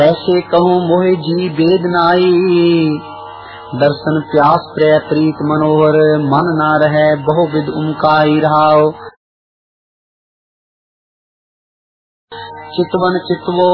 ऐसे कहूँ मोहि जी वेद नाई, दर्शन प्यास प्रिय प्रीत मनोहर, मन ना रहे बहुविध उमकाई रहाओ। चितवन चितवो